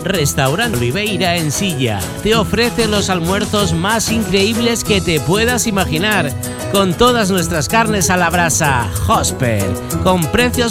Restaurante Oliveira en Silla te ofrece los almuerzos más increíbles que te puedas imaginar, con todas nuestras carnes a la brasa. Hosper, con precios